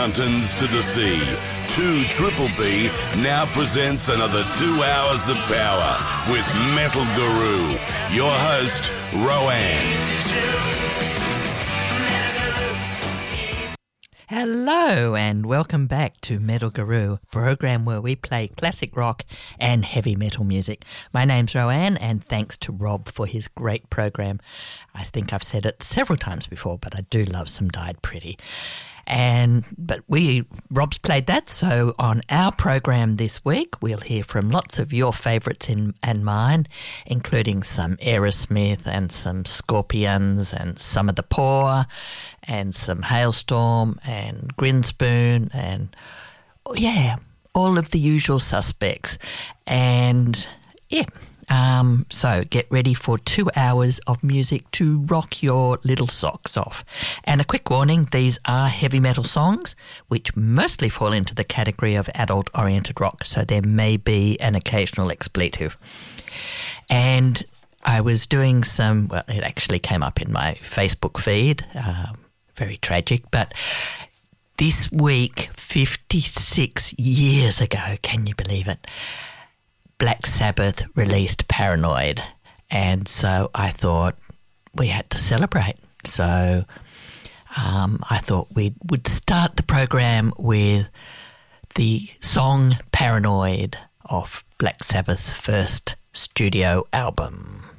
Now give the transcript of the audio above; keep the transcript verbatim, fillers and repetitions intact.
Mountains to the sea, two Triple B now presents another two hours of power with Metal Guru. Your host, Rowan. Hello and welcome back to Metal Guru, a program where we play classic rock and heavy metal music. My name's Rowan, and thanks to Rob for his great program. I think I've said it several times before, but I do love some Died Pretty. And but we Rob's played that, so on our program this week we'll hear from lots of your favourites in, and mine, including some Aerosmith and some Scorpions and some of the Poor and some Hailstorm and Grinspoon and oh, yeah, all of the usual suspects. And yeah, Um, so get ready for two hours of music to rock your little socks off. And a quick warning, these are heavy metal songs, which mostly fall into the category of adult-oriented rock, so there may be an occasional expletive. And I was doing some, well, it actually came up in my Facebook feed, uh, very tragic, but this week, fifty-six years ago, can you believe it, Black Sabbath released Paranoid, and so I thought we had to celebrate. So um, I thought we would start the program with the song Paranoid off Black Sabbath's first studio album.